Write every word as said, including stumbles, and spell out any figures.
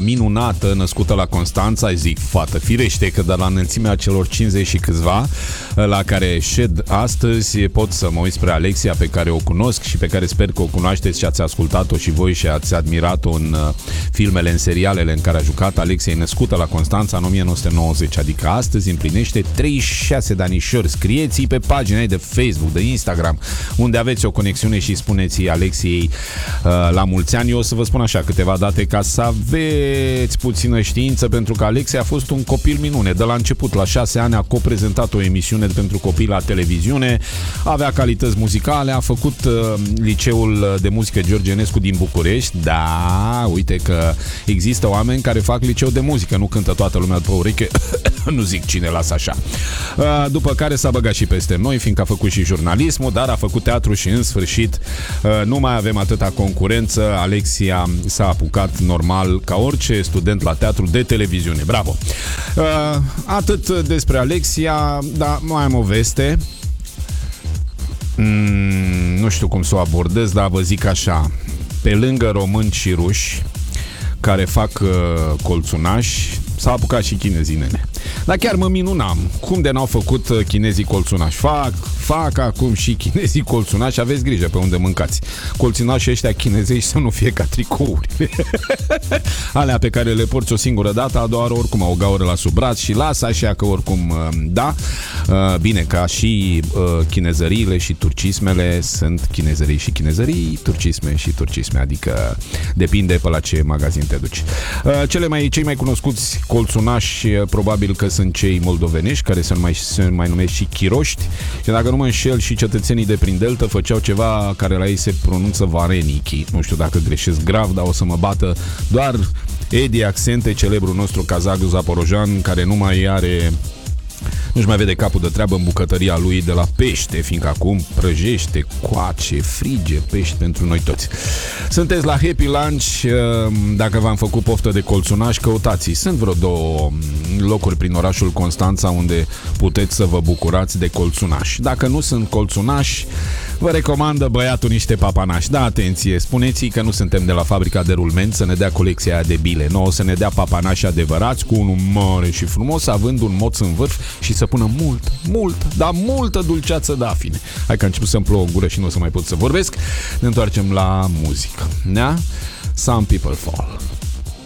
minunată, născută la Constanța, zic fată, firește că de la înălțimea celor cincizeci și câțiva la care șed astăzi, pot să mă uit spre Alexia, pe care o cunosc și pe care sper că o cunoașteți și ați ascultat-o și voi și ați admirat-o în filmele, în serialele în care a jucat. Alexia e născută la Constanța în o mie nouă sute nouăzeci, adică astăzi împlinește treizeci și șase de anișori. Scrieți-i pe pagina ei de Facebook, de Instagram, unde aveți o conexiune și spuneți Alexiei uh, la mulți ani. Eu o să vă spun așa câteva date ca să aveți puțină știință, pentru că Alexia a fost un copil minune. De la început, la șase ani, a coprezentat o emisiune pentru copii la televiziune, avea calități muzicale, a făcut uh, liceul de muzică George Enescu din București. Da, uite că există oameni care fac liceu de muzică, nu cântă toată lumea după ureche, nu zic cine, lasă așa. Uh, după care s-a băgat și peste noi, fiindcă a făcut și jurnalismul, dar a făcut teatru și în sfârșit uh, nu mai avem atâta concurență. Alexia s-a apucat normal ca orice student la teatru de televiziune. Bravo! Uh, atât despre Alexia, dar mai am o veste. Mm, nu știu cum să o abordez, dar vă zic așa. Pe lângă români și ruși care fac uh, colțunași, s-a apucat și chinezii, nene. Dar chiar mă minunam. Cum de n-au făcut chinezii colțunași? Fac, fac acum și chinezii colțunași. Aveți grijă pe unde mâncați. Colțunașii ăștia chinezești să nu fie ca tricourile. Alea pe care le porți o singură dată, a doua oară oricum au o gaură la sub braț și lasă așa că oricum, da. Bine, ca și chinezăriile și turcismele sunt chinezării și chinezării, turcisme și turcisme, adică depinde pe la ce magazin te duci. Cele mai, cei mai cunoscuți colțunași probabil că sunt cei moldovenești, care se mai, se mai numesc și chiroști, și dacă nu mă înșel și cetățenii de prin Delta făceau ceva care la ei se pronunță varenichi. Nu știu dacă greșesc grav, dar o să mă bată doar Edi Accente, celebrul nostru cazac zaporojan, care nu mai are... nu-și mai vede capul de treabă în bucătăria lui de la pește, fiindcă acum prăjește, coace, frige pești pentru noi toți. Sunteți la Happy Lunch, dacă v-am făcut poftă de colțunași, căutați. Sunt vreo două locuri prin orașul Constanța unde puteți să vă bucurați de colțunași. Dacă nu sunt colțunași, vă recomandă băiatul niște papanași. Da, atenție, spuneți-i că nu suntem de la fabrica de rulment să ne dea colecția aia de bile. Nouă să ne dea papanași adevărați, cu unul mare și frumos, având un moț în vârf și să pună mult, mult, dar multă dulceață dafine. Hai că a început să-mi plouă o gură și nu o să mai pot să vorbesc. Ne întoarcem la muzică. Da? Some People Fall.